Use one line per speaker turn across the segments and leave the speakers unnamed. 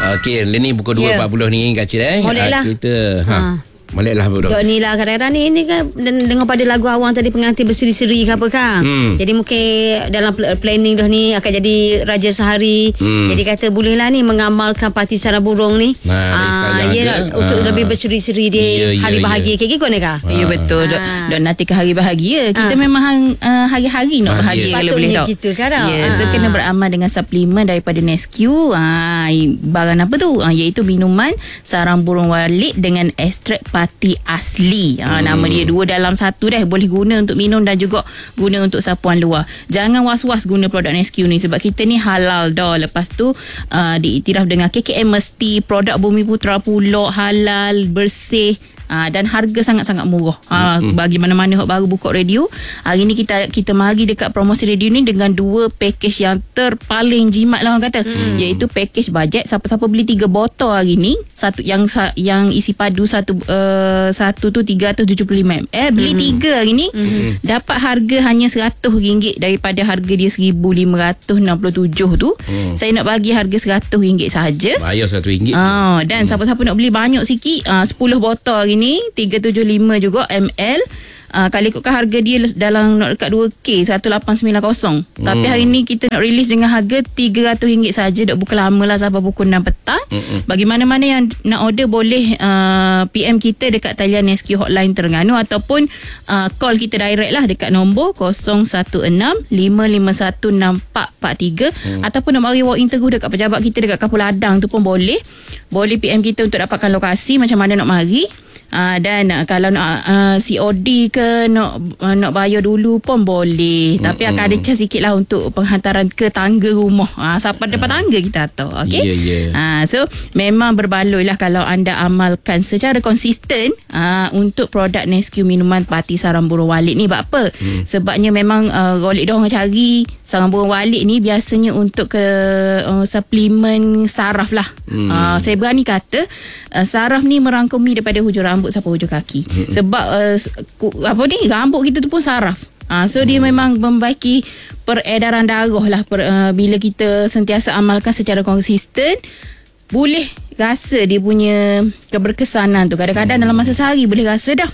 Okey, ni pukul 2.40 ni Kak Cik.
Bolehlah.
Kita Maliklah bro.
Dok ni lah kadang-kadang ni kan dengar pada lagu awang tadi pengantin berseri-seri ke apa kan. Jadi mungkin dalam planning dah ni akan jadi raja sehari. Jadi kata bolehlah ni mengamalkan parti sarang burung ni. Untuk lebih berseri-seri di hari bahagia kayak gitu ni kah?
Ya betul. Dok nanti ke hari bahagia. Kita memang hari-hari nak bahagia kalau boleh dok.
Gitu kan.
So kena beramal dengan suplemen daripada Nesque. Barang apa tu? Iaitu minuman sarang burung walit dengan ekstrak pati asli. Nama dia 2 dalam 1 dah. Boleh guna untuk minum dan juga guna untuk sapuan luar. Jangan was-was guna produk Nesque ni sebab kita ni halal dah. Lepas tu diiktiraf dengan KKM mesti, produk Bumi Putra pula halal, bersih. Dan harga sangat-sangat murah. Bagi mana-mana hok baru buka radio, hari ni kita mari dekat promosi radio ni dengan 2 package yang terpaling jimat lah orang kata. Iaitu package bajet. Siapa-siapa beli 3 botol hari ni, satu yang isi padu satu tu 375 ml, beli 3 hari ni, dapat harga hanya RM100 daripada harga dia RM1,567 tu. Saya nak bagi harga RM100 sahaja.
Bayar RM100.
Dan siapa-siapa nak beli banyak sikit, 10 botol hari ni 375 juga ml. Kalau ikutkan harga dia dalam nak dekat 2K 1890. Tapi hari ni kita nak release dengan harga RM300 saja. Dah buka lama lah sampai pukul 6 petang. Bagi mana-mana yang nak order boleh PM kita dekat talian Nesque hotline Terengganu ataupun call kita direct lah dekat nombor 016-551-6443 ataupun nak mari walk in terus dekat pejabat kita dekat Kapul Ladang tu pun boleh. Boleh PM kita untuk dapatkan lokasi macam mana nak mari. Dan kalau nak COD ke nak bayar dulu pun boleh. Tapi akan ada cas sikit lah untuk penghantaran ke tangga rumah. Sampai depan tangga kita tahu. Okay? So memang berbaloi lah kalau anda amalkan secara konsisten untuk produk Nesque minuman parti sarang burung walit ni. Sebab apa? Sebabnya memang rolik dah orang cari sarang burung walit ni biasanya untuk ke suplemen saraf lah. Saya berani kata saraf ni merangkumi daripada hujung rambut sampai hujung kaki. Sebab rambut kita tu pun saraf. So dia memang membaiki peredaran darah lah. Bila kita sentiasa amalkan secara konsisten, boleh rasa dia punya keberkesanan tu. Kadang-kadang dalam masa sehari boleh rasa dah.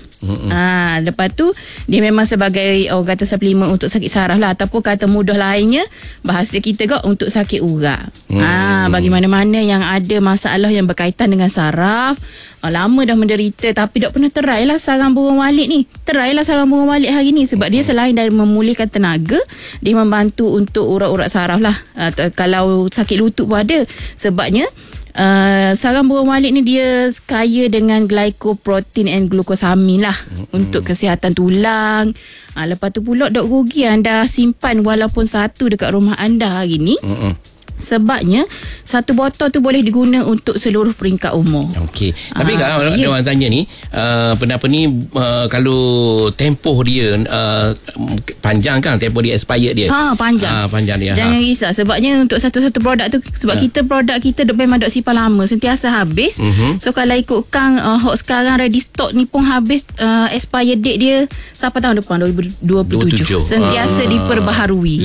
Lepas tu dia memang sebagai orang kata suplemen untuk sakit saraf lah, ataupun kata mudah lainnya bahasa kita kok untuk sakit urat. Bagi mana-mana yang ada masalah yang berkaitan dengan saraf, lama dah menderita tapi tak pernah try lah sarang burung walit ni. Try lah sarang burung walit hari ni sebab dia selain dari memulihkan tenaga, dia membantu untuk urat-urat saraf lah. Kalau sakit lutut pun ada. Sebabnya sarang burung walit ni dia kaya dengan glycoprotein and glucosamine lah untuk kesihatan tulang. Lepas tu pula dok rugi anda simpan walaupun satu dekat rumah anda hari ni. Sebabnya satu botol tu boleh diguna untuk seluruh peringkat umur. Okey. Tapi kalau ada orang tanya ni, pendapat ni kalau tempoh dia panjang kan, tempoh dia expired dia. Panjang. Panjang dia. Jangan risau sebabnya untuk satu-satu produk tu sebab produk kita memang dok simpan lama, sentiasa habis. So kalau ikutkan hot sekarang ready stock ni pun habis, expired date dia sampai tahun depan 2027. Sentiasa diperbaharui.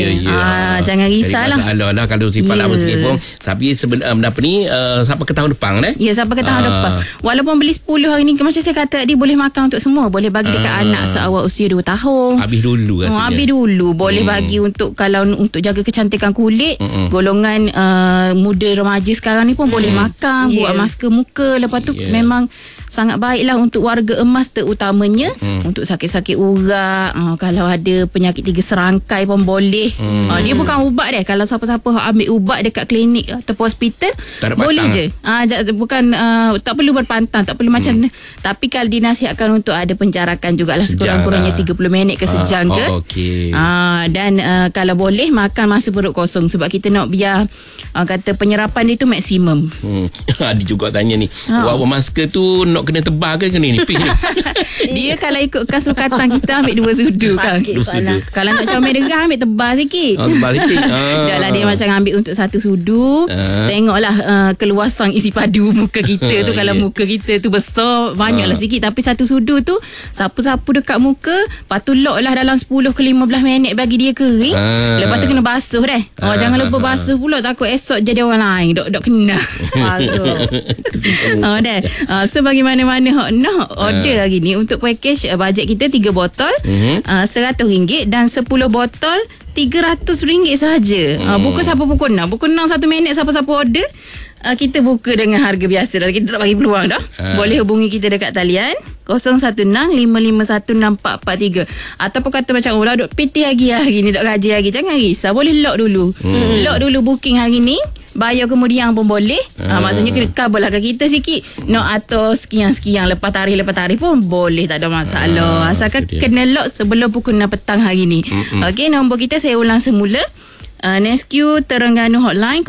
Ya. Jangan risaulah. Masalah kalau simpan lama sikit pun. Tapi sebenarnya ni sampai ke tahun depan Ya, sampai ke tahun depan. Walaupun beli 10 hari ni, macam saya kata dia boleh makan untuk semua. Boleh bagi dekat anak seawal usia 2 tahun. Habis dulu rasanya. Habis dulu. Boleh bagi untuk kalau untuk jaga kecantikan kulit. Golongan muda remaja sekarang ni pun boleh makan. Buat masker muka. Lepas tu memang sangat baiklah untuk warga emas terutamanya. Untuk sakit-sakit urat, kalau ada penyakit 3 serangkai pun boleh. Dia bukan ubat deh. Kalau siapa-siapa ambil ubat dekat klinik ataupun hospital boleh je. Bukan tak perlu berpantang, tak perlu macam. Tapi kalau dinasihatkan untuk ada penjarakan jugalah sekurang-kurangnya 30 minit ke sejam ke. Dan kalau boleh makan masa perut kosong sebab kita nak biar kata penyerapan dia tu maksimum. Ada juga tanya ni, buat masker tu
nak kena tebal ke kena nipis ni?
Dia kalau ikutkan sukatan kita ambil 2 sudu kan.
Sakit soalan.
Kalau nak comel derah ambil tebal sikit.
Tebal sikit.
Dah lah dia macam ambil untuk 1 sudu. Tengoklah keluasan isi padu muka kita tu. Kalau muka kita tu besar, banyaklah sikit. Tapi 1 sudu tu sapu-sapu dekat muka, lepas tu lock lah dalam 10 ke 15 minit bagi dia kering. Lepas tu kena basuh deh. Jangan lupa basuh pula, takut esok jadi orang lain dok kena. Dah. So bagi mana-mana hok nak order hari ni untuk package bajet kita 3 botol RM100 dan 10 botol RM300 sahaja. Buku siapa pukul 6. Pukul 6 1 minit siapa-siapa order. Kita buka dengan harga biasa dah. Kita tak bagi peluang dah. Boleh hubungi kita dekat talian 0165516443. Ataupun kata macam duk PT hari ni, duk gaji hari, jangan risau, boleh lock dulu. Lock dulu booking hari ni, bayar kemudian pun boleh. Maksudnya kena cover lah kat kita sikit. Atau sekian-sekian lepas tarikh pun boleh, tak ada masalah. Asalkan kena lock sebelum pukul 6 petang hari ni. Okey, nombor kita saya ulang semula. Nesque Terengganu hotline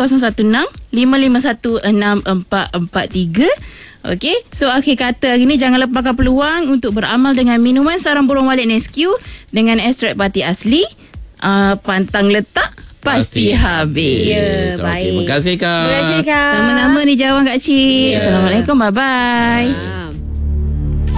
0165516443. Okey, so akhir kata hari ni jangan lepaskan peluang untuk beramal dengan minuman sarang burung walet Nesque dengan ekstrak pati asli. Pantang letak pasti habis.
Ya,
Okey,
baik.
terima kasih Kak.
Terima kasih Kak.
Sama-sama ni jawab Kak Cik. Assalamualaikum, bye-bye.